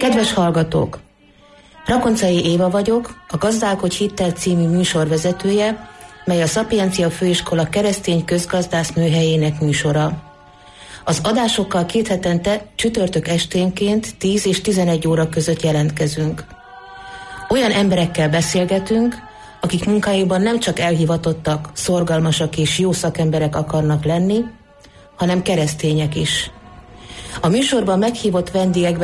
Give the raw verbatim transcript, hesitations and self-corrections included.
Kedves hallgatók! Rakoncai Éva vagyok, a Gazdálkodj Hittel című műsor vezetője, mely a Szapiencia Főiskola keresztény közgazdász műhelyének műsora. Az adásokkal két hetente csütörtök esténként tíz és tizenegy óra között jelentkezünk. Olyan emberekkel beszélgetünk, akik munkájukban nem csak elhivatottak, szorgalmasak és jó szakemberek akarnak lenni, hanem keresztények is. A műsorban meghívott vendégekben